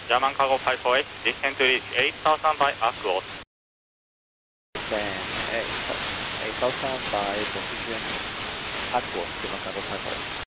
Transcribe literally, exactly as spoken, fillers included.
German Cargo five four eight, descend to reach eight thousand by Aquos. Descend eight thousand by position Aquos, German Cargo five four eight.